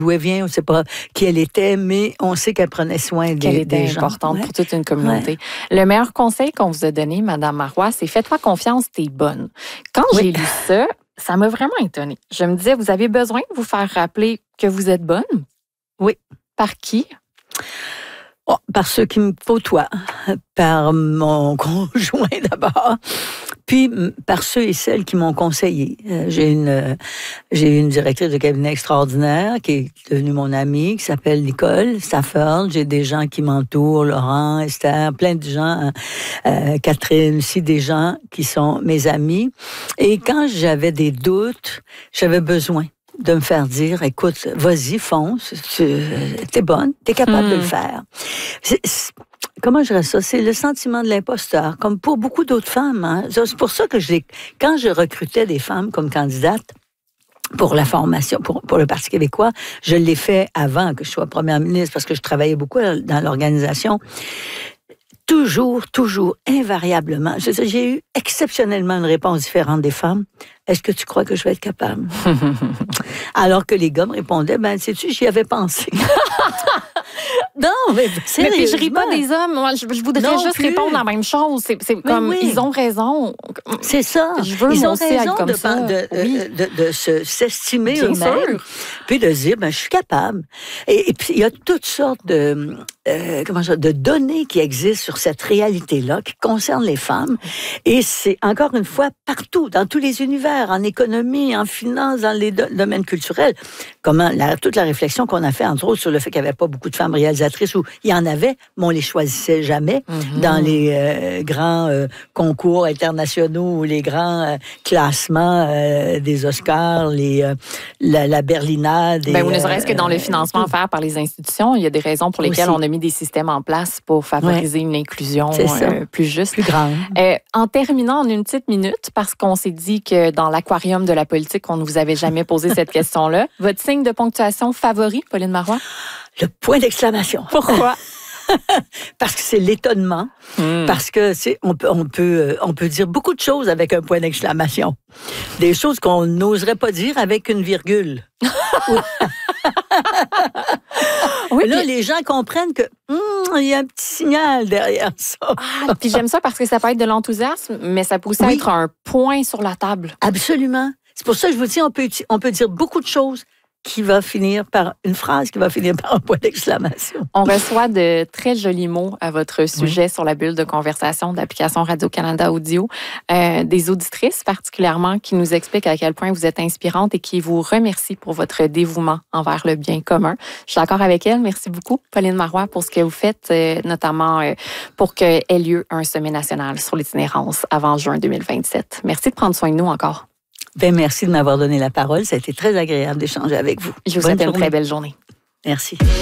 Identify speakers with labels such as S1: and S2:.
S1: d'où elle vient, on ne sait pas qui elle était, mais on sait qu'elle prenait soin
S2: Qu'elle
S1: des
S2: était
S1: gens.
S2: importante
S1: Ouais.
S2: pour toute une communauté.
S1: Ouais.
S2: Le meilleur conseil qu'on vous a donné, Madame Marois, c'est fais-toi confiance, t'es bonne. Quand j'ai lu ça m'a vraiment étonnée. Je me disais, vous avez besoin de vous faire rappeler que vous êtes bonne?
S1: Oui.
S2: Par qui?
S1: Oh, par ceux qui me côtoient, par mon conjoint d'abord, puis par ceux et celles qui m'ont conseillé. J'ai une directrice de cabinet extraordinaire qui est devenue mon amie, qui s'appelle Nicole Stafford. J'ai des gens qui m'entourent, Laurent, Esther, plein de gens, Catherine aussi, des gens qui sont mes amis. Et quand j'avais des doutes, j'avais besoin de me faire dire, écoute, vas-y, fonce, t'es bonne, t'es capable de le faire. Comment je dirais ça? C'est le sentiment de l'imposteur, comme pour beaucoup d'autres femmes. Hein. C'est pour ça que quand je recrutais des femmes comme candidates pour la formation, pour le Parti québécois, je l'ai fait avant que je sois première ministre, parce que je travaillais beaucoup dans l'organisation. Toujours, invariablement. J'ai eu exceptionnellement une réponse différente des femmes. Est-ce que tu crois que je vais être capable? Alors que les gars me répondaient, sais-tu, j'y avais pensé. Non, mais sérieusement.
S2: Mais je ris pas des hommes. Moi, je voudrais juste répondre la même chose. C'est comme, oui. Ils ont raison.
S1: C'est ça.
S2: Je veux
S1: ils ont
S2: raison
S1: de s'estimer eux-mêmes. Puis de se dire, je suis capable. Et puis, il y a toutes sortes de données qui existent sur cette réalité-là, qui concernent les femmes. Et c'est, encore une fois, partout, dans tous les univers, en économie, en finance, dans les domaines culturels. Toute la réflexion qu'on a fait, entre autres, sur le fait qu'il n'y avait pas beaucoup de femmes réalisatrices, où il y en avait, mais on les choisissait jamais dans les grands concours internationaux ou les grands classements des Oscars, la Berlinade.
S2: Ou ne serait-ce que dans le financement offert par les institutions, il y a des raisons pour lesquelles on a mis des systèmes en place pour favoriser une inclusion plus juste.
S1: Plus grande.
S2: En terminant en une petite minute, parce qu'on s'est dit que dans l'aquarium de la politique, on ne vous avait jamais posé cette question-là, votre signe de ponctuation favori, Pauline Marois?
S1: Le point d'exclamation.
S2: Pourquoi?
S1: Parce que c'est l'étonnement. Parce que on peut dire beaucoup de choses avec un point d'exclamation. Des choses qu'on n'oserait pas dire avec une virgule. Oui, là, les gens comprennent que il y a un petit signal derrière ça.
S2: Puis j'aime ça parce que ça peut être de l'enthousiasme, mais ça peut aussi être un point sur la table.
S1: Absolument. C'est pour ça que je vous dis, on peut dire beaucoup de choses qui va finir par une phrase qui va finir par un point d'exclamation.
S2: On reçoit de très jolis mots à votre sujet sur la bulle de conversation de l'application Radio-Canada Audio. Des auditrices particulièrement qui nous expliquent à quel point vous êtes inspirante et qui vous remercient pour votre dévouement envers le bien commun. Je suis d'accord avec elle. Merci beaucoup, Pauline Marois, pour ce que vous faites, notamment pour qu'ait lieu un sommet national sur l'itinérance avant juin 2027. Merci de prendre soin de nous encore.
S1: Merci de m'avoir donné la parole. Ça a été très agréable d'échanger avec vous.
S2: Je vous souhaite une très belle journée.
S1: Merci.